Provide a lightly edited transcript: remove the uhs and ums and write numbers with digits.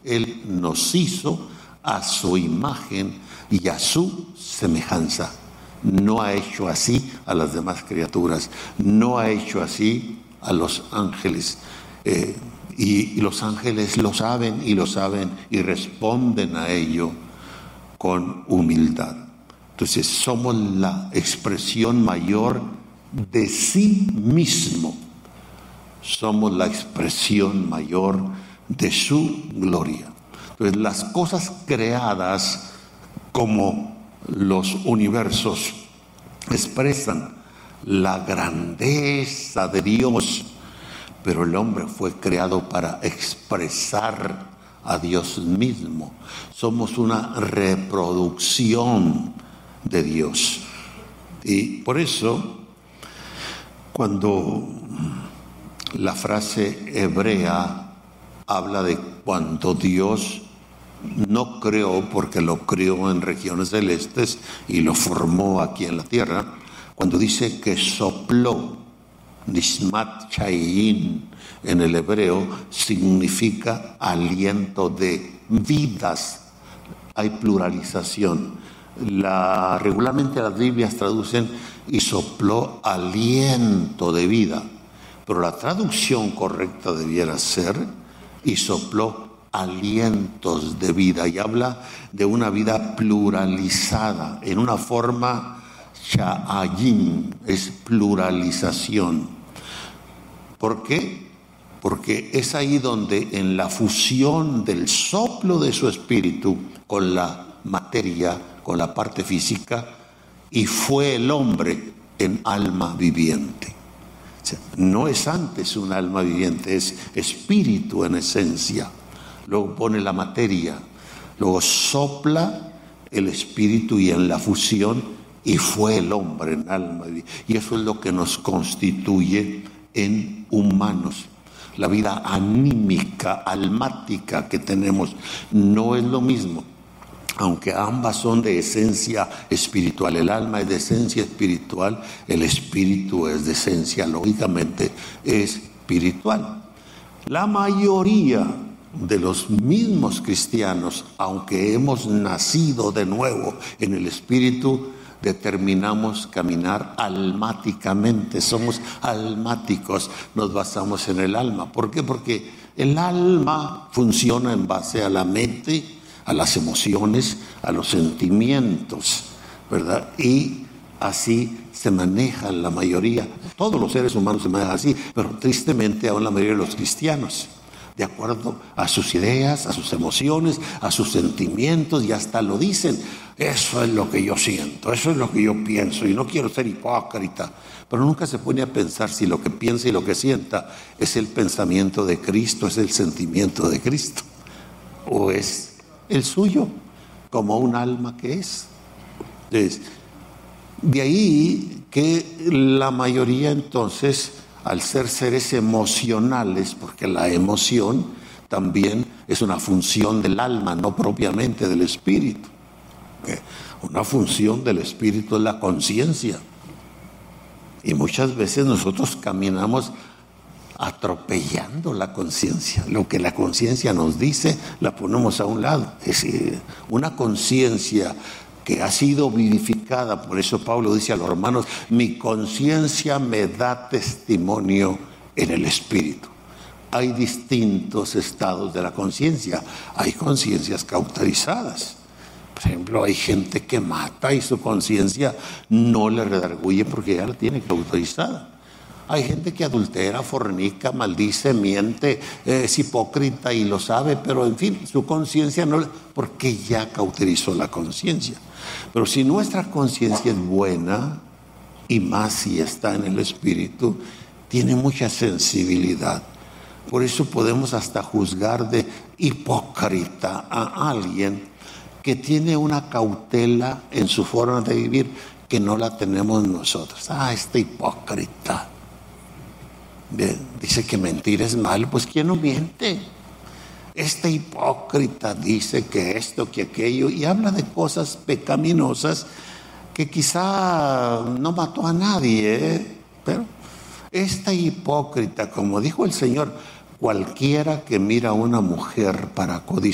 Él nos hizo a su imagen y a su semejanza. No ha hecho así a las demás criaturas, no ha hecho así a los ángeles. Y los ángeles lo saben y responden a ello con humildad. Entonces somos la expresión mayor de sí mismo. Somos la expresión mayor de su gloria. Entonces las cosas creadas como los universos expresan la grandeza de Dios, pero el hombre fue creado para expresar a Dios mismo. Somos una reproducción de Dios. Y por eso, cuando la frase hebrea habla de cuando Dios no creó, porque lo creó en regiones celestes y lo formó aquí en la tierra, cuando dice que sopló, Nishmat Chayin en el hebreo significa aliento de vidas. Hay pluralización. Regularmente las Biblias traducen y sopló aliento de vida, pero la traducción correcta debiera ser y sopló alientos de vida, y habla de una vida pluralizada en una forma Sha'ayin, es pluralización. ¿Por qué? Porque es ahí donde en la fusión del soplo de su espíritu con la materia, con la parte física, y fue el hombre en alma viviente. O sea, no es antes un alma viviente, es espíritu en esencia. Luego pone la materia, luego sopla el espíritu y en la fusión, y fue el hombre en alma viviente. Y eso es lo que nos constituye en humanos. La vida anímica, almática que tenemos no es lo mismo, aunque ambas son de esencia espiritual. El alma es de esencia espiritual, el espíritu es de esencia, lógicamente, espiritual. La mayoría de los mismos cristianos, aunque hemos nacido de nuevo en el espíritu, determinamos caminar almáticamente. Somos almáticos, nos basamos en el alma. ¿Por qué? Porque el alma funciona en base a la mente, a las emociones, a los sentimientos, ¿verdad? Y así se maneja la mayoría. Todos los seres humanos se manejan así, pero tristemente aún la mayoría de los cristianos, de acuerdo a sus ideas, a sus emociones, a sus sentimientos, y hasta lo dicen. Eso es lo que yo siento, eso es lo que yo pienso, y no quiero ser hipócrita, pero nunca se pone a pensar si lo que piensa y lo que sienta es el pensamiento de Cristo, es el sentimiento de Cristo, o es el suyo, como un alma que es. Entonces, de ahí que la mayoría entonces, al ser seres emocionales, porque la emoción también es una función del alma, no propiamente del espíritu. Una función del espíritu es la conciencia. Y muchas veces nosotros caminamos atropellando la conciencia. Lo que la conciencia nos dice, la ponemos a un lado. Es decir, una conciencia que ha sido vivificada. Por eso Pablo dice a los romanos: mi conciencia me da testimonio en el espíritu. Hay distintos estados de la conciencia. Hay conciencias cauterizadas. Por ejemplo, hay gente que mata y su conciencia no le redarguye porque ya la tiene cauterizada. Hay gente que adultera, fornica, maldice, miente, es hipócrita y lo sabe, pero en fin, su conciencia no, porque ya cauterizó la conciencia. Pero si nuestra conciencia es buena, y más si está en el espíritu, tiene mucha sensibilidad. Por eso podemos hasta juzgar de hipócrita a alguien que tiene una cautela en su forma de vivir que no la tenemos nosotros. Este hipócrita. Bien, dice que mentir es malo, pues ¿quién no miente? Este hipócrita dice que esto, que aquello, y habla de cosas pecaminosas que quizá no mató a nadie, pero este hipócrita, como dijo el Señor, cualquiera que mira a una mujer para codiciar